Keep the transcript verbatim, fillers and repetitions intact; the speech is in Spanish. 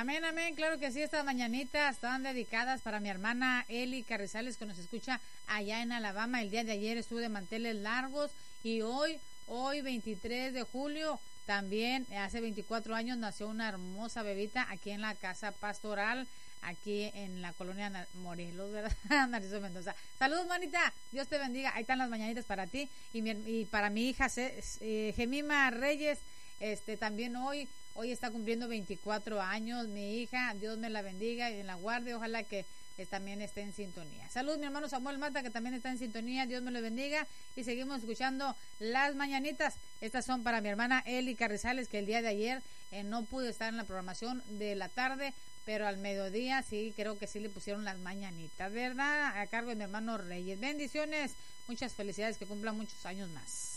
Amén, amén, claro que sí, estas mañanitas están dedicadas para mi hermana Eli Carrizales, que nos escucha allá en Alabama. El día de ayer estuve de manteles largos y hoy, hoy veintitrés de julio, también hace veinticuatro años nació una hermosa bebita aquí en la casa pastoral, aquí en la colonia Morelos, ¿verdad? Narciso Mendoza. Saludos, manita, Dios te bendiga. Ahí están las mañanitas para ti y, mi, y para mi hija eh, Gemima Reyes, este también hoy. Hoy está cumpliendo veinticuatro años mi hija, Dios me la bendiga y la guarde, ojalá que eh, también esté en sintonía. Saludos mi hermano Samuel Mata, que también está en sintonía, Dios me lo bendiga, y seguimos escuchando las mañanitas. Estas son para mi hermana Eli Carrizales, que el día de ayer eh, no pudo estar en la programación de la tarde, pero al mediodía sí, creo que sí le pusieron las mañanitas, ¿verdad? A cargo de mi hermano Reyes. Bendiciones, muchas felicidades, que cumplan muchos años más.